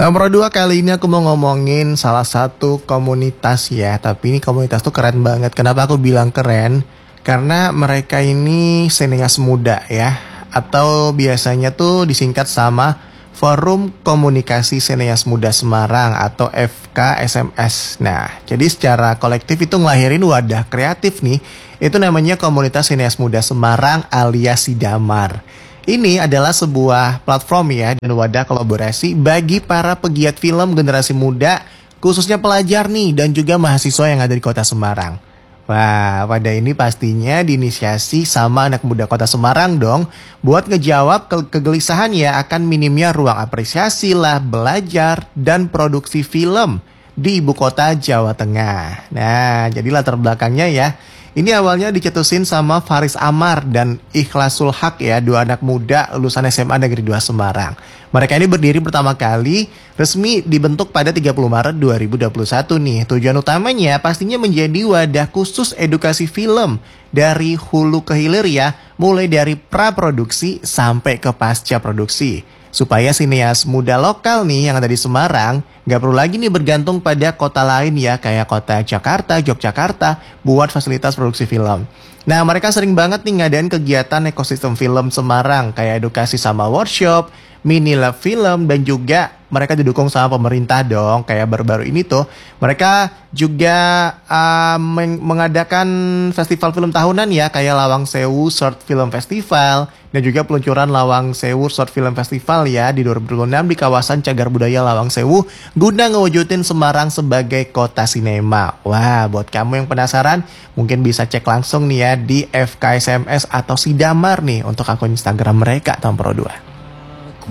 Nomor dua, kali ini aku mau ngomongin salah satu komunitas ya. Tapi ini komunitas tuh keren banget. Kenapa aku bilang keren? Karena mereka ini senias muda ya. Atau biasanya tuh disingkat sama Forum Komunikasi Senias Muda Semarang atau FKSMS. Nah, jadi secara kolektif itu ngelahirin wadah kreatif nih. Itu namanya Komunitas Senias Muda Semarang alias Sidamar. Ini adalah sebuah platform ya dan wadah kolaborasi bagi para pegiat film generasi muda, khususnya pelajar nih dan juga mahasiswa yang ada di kota Semarang. Wah, pada ini pastinya diinisiasi sama anak muda kota Semarang dong, buat ngejawab kegelisahan ya akan minimnya ruang apresiasi lah, belajar, dan produksi film di ibu kota Jawa Tengah. Nah, jadi latar belakangnya ya. Ini awalnya dicetusin sama Faris Amar dan Ikhlasul Haq ya, dua anak muda lulusan SMA Negeri 2 Semarang. Mereka ini berdiri pertama kali resmi dibentuk pada 30 Maret 2021 nih. Tujuan utamanya pastinya menjadi wadah khusus edukasi film dari hulu ke hilir ya, mulai dari praproduksi sampai ke pasca produksi. Supaya sineas muda lokal nih yang ada di Semarang gak perlu lagi nih bergantung pada kota lain ya, kayak kota Jakarta, Yogyakarta buat fasilitas produksi film. Nah, mereka sering banget nih ngadain kegiatan ekosistem film Semarang kayak edukasi sama workshop, mini lab film, dan juga mereka didukung sama pemerintah dong. Kayak baru-baru ini tuh mereka juga mengadakan festival film tahunan ya, kayak Lawang Sewu Short Film Festival dan juga peluncuran Lawang Sewu Short Film Festival ya di 2026 di kawasan Cagar Budaya Lawang Sewu guna ngewujudin Semarang sebagai kota sinema. Wah, buat kamu yang penasaran mungkin bisa cek langsung nih ya di FKSMS atau Sidamar nih untuk akun Instagram mereka tahun Pro 2.